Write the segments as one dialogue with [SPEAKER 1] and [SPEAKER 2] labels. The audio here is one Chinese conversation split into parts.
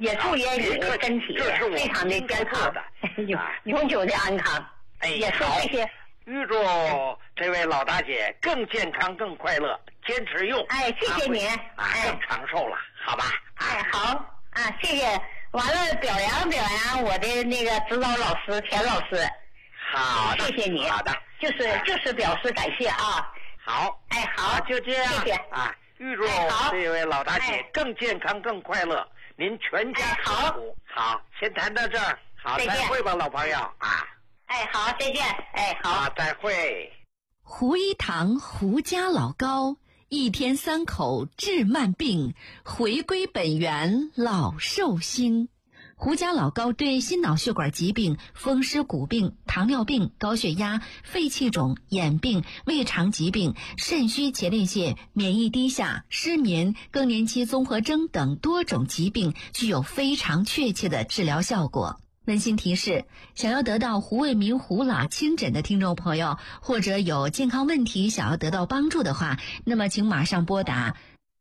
[SPEAKER 1] 也祝愿你的身体非常的健康，永久的安康。也是这些。
[SPEAKER 2] 预祝这位老大姐更健康、更快乐，坚持用。
[SPEAKER 1] 谢谢您。
[SPEAKER 2] 更长寿了，好吧？
[SPEAKER 1] 好谢谢。完了，表扬我的那个指导老师田老师。
[SPEAKER 2] 好的，
[SPEAKER 1] 谢谢你。
[SPEAKER 2] 好的，
[SPEAKER 1] 就是表示感谢啊。
[SPEAKER 2] 好，
[SPEAKER 1] 好，
[SPEAKER 2] 就这样。
[SPEAKER 1] 谢谢
[SPEAKER 2] 预祝这位老大姐更健康、更快乐，您全家幸福。好，先谈到这儿。好，再会吧，老朋友啊。
[SPEAKER 1] 好，再见。好，
[SPEAKER 2] 再会。
[SPEAKER 3] 胡一堂胡家老高，一天3口治慢病，回归本源老寿星。胡家老高对心脑血管疾病、风湿骨病、糖尿病、高血压、肺气肿、眼病、胃肠疾病、肾虚前列腺、免疫低下、失眠、更年期综合征等多种疾病具有非常确切的治疗效果。温馨提示，想要得到胡卫民胡老亲诊的听众朋友，或者有健康问题想要得到帮助的话，那么请马上拨打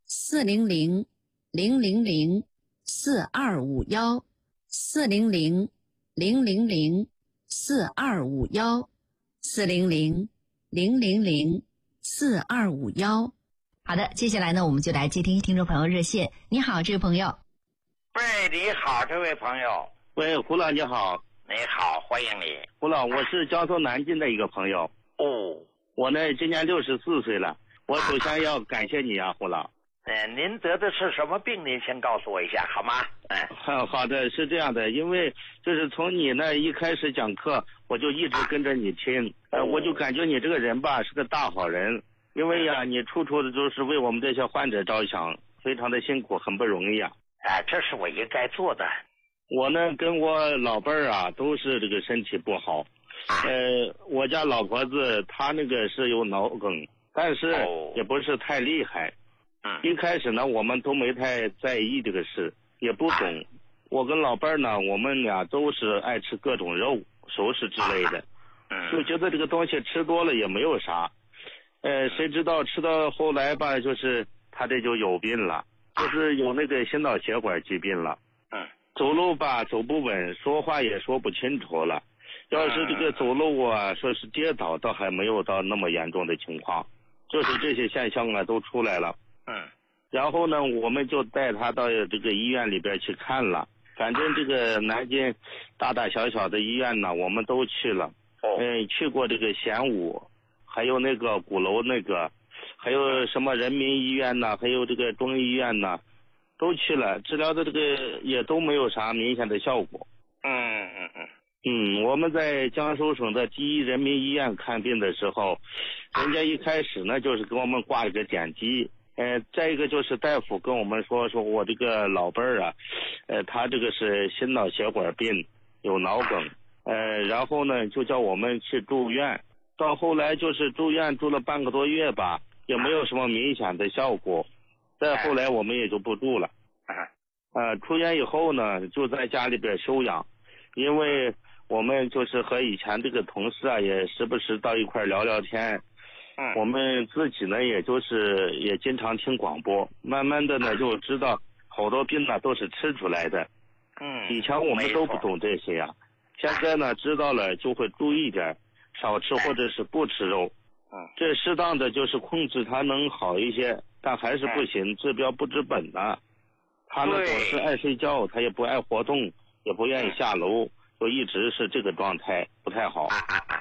[SPEAKER 3] 400-000-4251 400-000-4251 400-000-4251。好的，接下来呢，我们就来接听听众朋友热线。你好，这位朋友。
[SPEAKER 2] 喂，你好，这位朋友。
[SPEAKER 4] 喂，胡老你好。
[SPEAKER 2] 你好，欢迎你。
[SPEAKER 4] 胡老，我是江苏南京的一个朋友。我呢今年64岁了，我首先要感谢你啊，胡老。
[SPEAKER 2] 您得的是什么病？您先告诉我一下好吗？
[SPEAKER 4] 好的，是这样的，因为就是从你那一开始讲课，我就一直跟着你听，我就感觉你这个人吧是个大好人，因为呀，你处处的都是为我们这些患者着想，非常的辛苦，很不容易啊。
[SPEAKER 2] 这是我应该做的。
[SPEAKER 4] 我呢跟我老伴儿啊都是这个身体不好，我家老婆子她那个是有脑梗，但是也不是太厉害。一开始呢我们都没太在意这个事，也不懂。我跟老伴儿呢，我们俩都是爱吃各种肉、熟食之类的，就觉得这个东西吃多了也没有啥。谁知道吃到后来吧，就是他这就有病了，就是有那个心脑血管疾病了。走路吧走不稳，说话也说不清楚了。要是这个走路啊，说是跌倒，倒还没有到那么严重的情况，就是这些现象啊都出来了。然后呢，我们就带他到这个医院里边去看了。反正这个南京大大小小的医院呢，我们都去了。去过这个贤武，还有那个鼓楼那个，还有什么人民医院呢，还有这个中医院呢，都去了，治疗的这个也都没有啥明显的效果。我们在江苏省的第一人民医院看病的时候，人家一开始呢就是给我们挂了个点滴。再一个就是大夫跟我们说我这个老伴儿啊，他这个是心脑血管病，有脑梗，然后呢就叫我们去住院。到后来就是住院住了半个多月吧，也没有什么明显的效果。再后来我们也就不住了。出院以后呢，就在家里边休养，因为我们就是和以前这个同事啊，也时不时到一块聊聊天。我们自己呢，也经常听广播，慢慢的呢就知道好多病呢都是吃出来的。以前我们都不懂这些呀，现在呢知道了就会注意点，少吃或者是不吃肉。这适当的就是控制它能好一些，但还是不行，治标不治本的。他呢总是爱睡觉，他也不爱活动，也不愿意下楼，就一直是这个状态，不太好。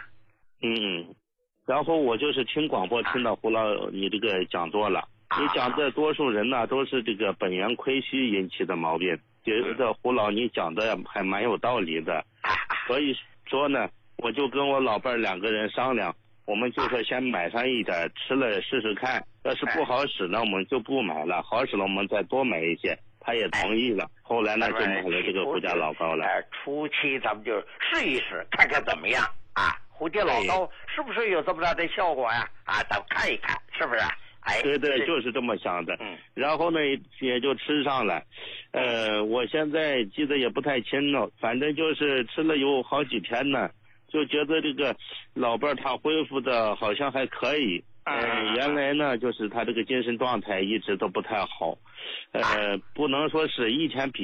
[SPEAKER 4] 然后我就是听广播听到胡老你这个讲座了，你讲的多数人呢都是这个本源亏虚引起的毛病，觉得胡老你讲的还蛮有道理的。所以说呢，我就跟我老伴儿2个人商量，我们就说先买上一点吃了试试看，要是不好使呢我们就不买了，好使了我们再多买一些。他也同意了，后来呢就买了这个胡家老高了。
[SPEAKER 2] 初期咱们就试一试看看怎么样啊。胡家老高是不是有这么大的效果呀？咱们看一看是不是？
[SPEAKER 4] 对，就是这么想的。然后呢也就吃上了。我现在记得也不太清了，反正就是吃了有好几天呢，就觉得这个老伴儿他恢复的好像还可以。原来呢就是他这个精神状态一直都不太好，不能说是一天比